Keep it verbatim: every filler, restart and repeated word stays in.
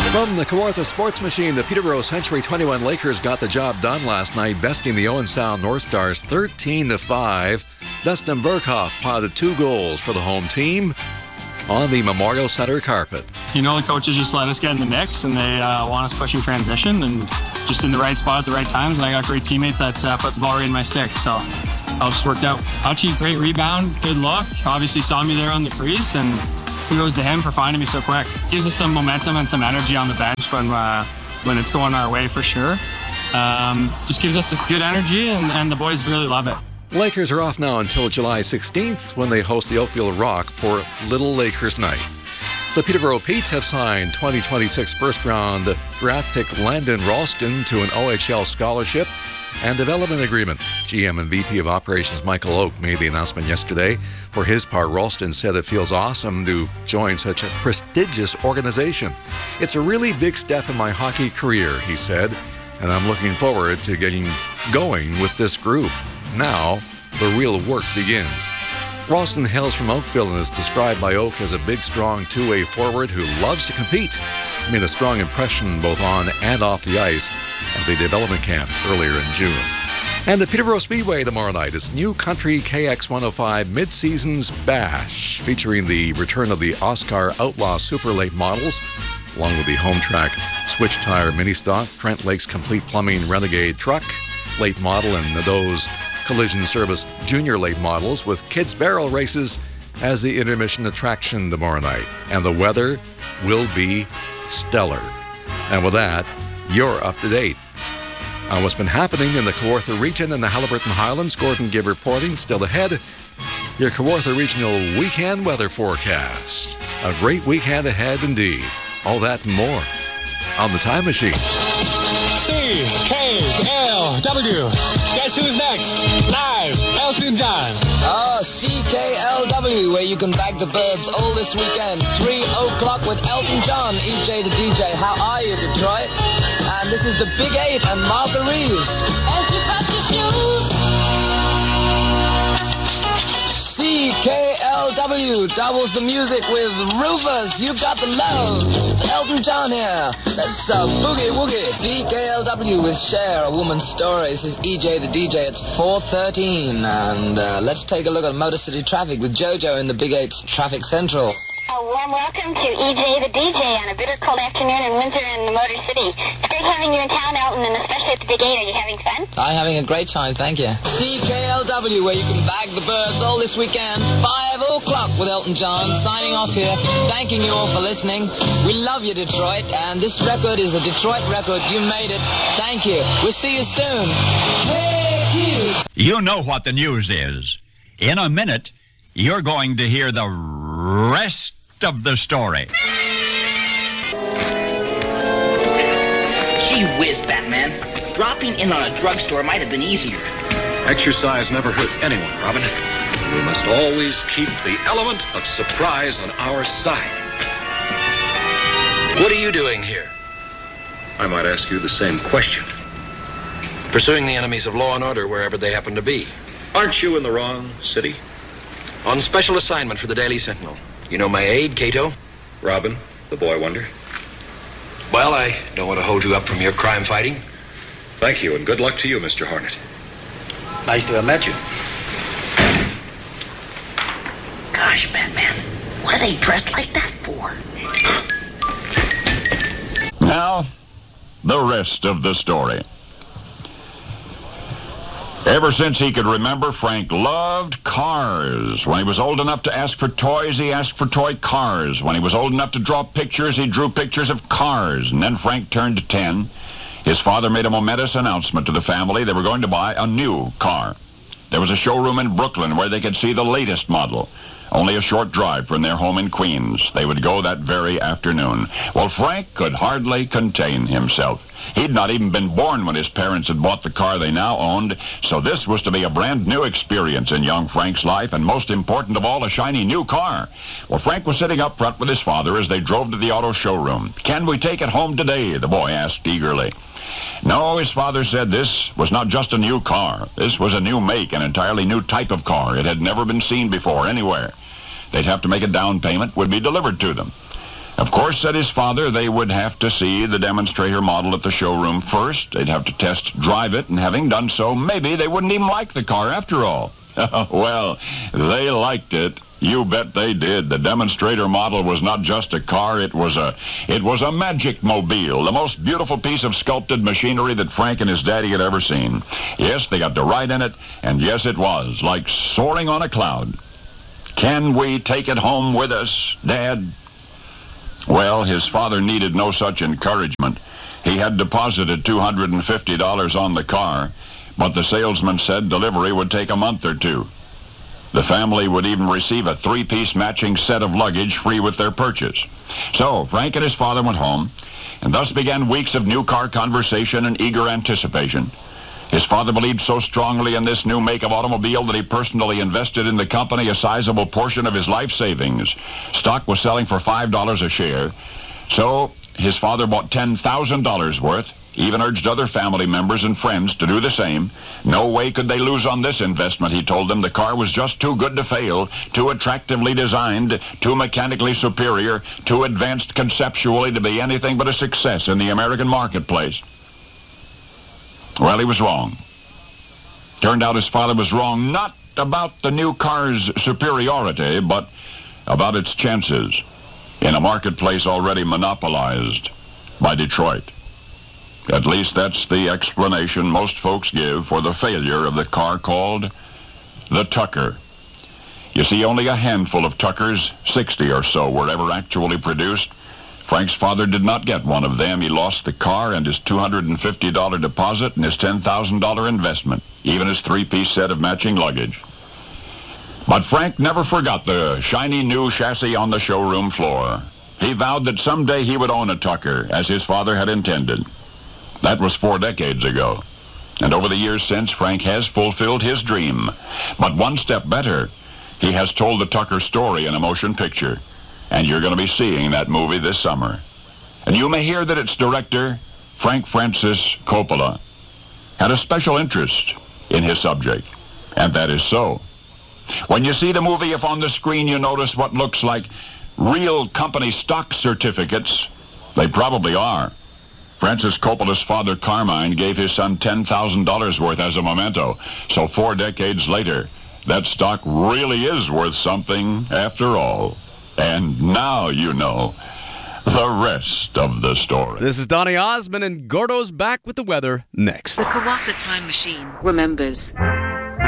From the Kawartha Sports Machine, the Peterborough Century twenty-one Lakers got the job done last night, besting the Owen Sound North Stars thirteen to five. Dustin Burkhoff potted two goals for the home team on the Memorial Centre carpet. You know, the coaches just let us get in the mix, and they uh, want us pushing transition and just in the right spot at the right times. And I got great teammates that uh, put the ball right in my stick, so it all just worked out. Ouchie, great rebound, good look. Obviously saw me there on the crease, and kudos to him for finding me so quick. Gives us some momentum and some energy on the bench when uh, when it's going our way for sure. Um, just gives us a good energy, and, and the boys really love it. Lakers are off now until July sixteenth when they host the Oakfield Rock for Little Lakers Night. The Peterborough Petes have signed twenty twenty-six first-round draft pick Landon Ralston to an O H L scholarship and development agreement. G M and V P of Operations Michael Oak made the announcement yesterday. For his part, Ralston said it feels awesome to join such a prestigious organization. It's a really big step in my hockey career, he said, and I'm looking forward to getting going with this group. Now, the real work begins. Ralston hails from Oakville and is described by Oak as a big, strong two-way forward who loves to compete. He made a strong impression both on and off the ice at the development camp earlier in June. And the Peterborough Speedway tomorrow night. It's New Country K X one oh five Mid-Seasons Bash, featuring the return of the Oscar Outlaw Super Late models, along with the home track Switch Tire Mini Stock, Trent Lake's Complete Plumbing Renegade Truck, late model, and Nadeau's Collision Service Junior late models, with Kids Barrel races as the intermission attraction tomorrow night. And the weather will be stellar. And with that, you're up to date on what's been happening in the Kawartha region and the Haliburton Highlands. Gordon Gibb reporting. Still ahead, your Kawartha Regional weekend weather forecast. A great weekend ahead indeed. All that and more on the Time Machine. C K L W. Guess who's next? Live, Elton John. Oh, C K L W, where you can bag the birds all this weekend. three o'clock with Elton John, E J the D J. How are you, Detroit? And this is the Big Eight and Martha Reeves. As you pass your shoes. C K L W doubles the music with Rufus. You got the love. This is Elton John here. That's uh, Boogie Woogie. C K L W with Cher, A Woman's Story. This is E J the D J. It's four thirteen. And uh, let's take a look at Motor City traffic with JoJo in the Big Eight's Traffic Central. A warm welcome to E J the D J on a bitter cold afternoon in Windsor and Motor City. It's great having you in town, Elton, and especially at the Big Eight. Are you having fun? I'm having a great time, thank you. C K L W, where you can bag the birds all this weekend. five o'clock with Elton John, signing off here. Thanking you all for listening. We love you, Detroit, and this record is a Detroit record. You made it. Thank you. We'll see you soon. Hey, you. You know what the news is. In a minute, you're going to hear the rest of the story. Gee whiz, Batman. Dropping in on a drugstore might have been easier. Exercise never hurt anyone, Robin. We must always keep the element of surprise on our side. What are you doing here? I might ask you the same question. Pursuing the enemies of law and order wherever they happen to be. Aren't you in the wrong city? On special assignment for the Daily Sentinel. You know my aide, Cato? Robin, the boy wonder. Well, I don't want to hold you up from your crime fighting. Thank you, and good luck to you, Mister Hornet. Nice to have met you. Gosh, Batman, what are they dressed like that for? Now, the rest of the story. Ever since he could remember, Frank loved cars. When he was old enough to ask for toys, he asked for toy cars. When he was old enough to draw pictures, he drew pictures of cars. And then Frank turned ten. His father made a momentous announcement to the family. They were going to buy a new car. There was a showroom in Brooklyn where they could see the latest model. Only a short drive from their home in Queens. They would go that very afternoon. Well, Frank could hardly contain himself. He'd not even been born when his parents had bought the car they now owned, so this was to be a brand new experience in young Frank's life, and most important of all, a shiny new car. Well, Frank was sitting up front with his father as they drove to the auto showroom. "Can we take it home today?" the boy asked eagerly. No, his father said this was not just a new car. This was a new make, an entirely new type of car. It had never been seen before anywhere. They'd have to make a down payment, would be delivered to them. Of course, said his father, they would have to see the demonstrator model at the showroom first. They'd have to test drive it, and having done so, maybe they wouldn't even like the car after all. Well, they liked it. You bet they did. The demonstrator model was not just a car, it was a it was a magic mobile, the most beautiful piece of sculpted machinery that Frank and his daddy had ever seen. Yes, they got to ride in it, and yes, it was, like soaring on a cloud. Can we take it home with us, Dad? Well, his father needed no such encouragement. He had deposited two hundred fifty dollars on the car, but the salesman said delivery would take a month or two. The family would even receive a three-piece matching set of luggage free with their purchase. So Frank and his father went home, and thus began weeks of new car conversation and eager anticipation. His father believed so strongly in this new make of automobile that he personally invested in the company a sizable portion of his life savings. Stock was selling for five dollars a share, so his father bought ten thousand dollars worth, even urged other family members and friends to do the same. No way could they lose on this investment, he told them. The car was just too good to fail, too attractively designed, too mechanically superior, too advanced conceptually to be anything but a success in the American marketplace. Well, he was wrong. Turned out his father was wrong, not about the new car's superiority, but about its chances in a marketplace already monopolized by Detroit. At least that's the explanation most folks give for the failure of the car called the Tucker. You see, only a handful of Tuckers, sixty or so, were ever actually produced. Frank's father did not get one of them. He lost the car and his two hundred fifty dollars deposit and his ten thousand dollars investment, even his three-piece set of matching luggage. But Frank never forgot the shiny new chassis on the showroom floor. He vowed that someday he would own a Tucker, as his father had intended. That was four decades ago. And over the years since, Frank has fulfilled his dream. But one step better, he has told the Tucker story in a motion picture. And you're going to be seeing that movie this summer. And you may hear that its director, Frank Francis Coppola, had a special interest in his subject. And that is so. When you see the movie, if on the screen you notice what looks like real company stock certificates, they probably are. Francis Coppola's father, Carmine, gave his son ten thousand dollars worth as a memento. So four decades later, that stock really is worth something after all. And now you know the rest of the story. This is Donny Osmond, and Gordo's back with the weather next. The Kawatha Time Machine remembers.